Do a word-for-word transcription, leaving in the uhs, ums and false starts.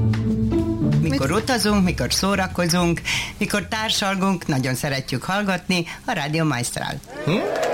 Mikor utazunk, mikor szórakozunk, mikor társalgunk, nagyon szeretjük hallgatni a Rádió Maestral. Hm?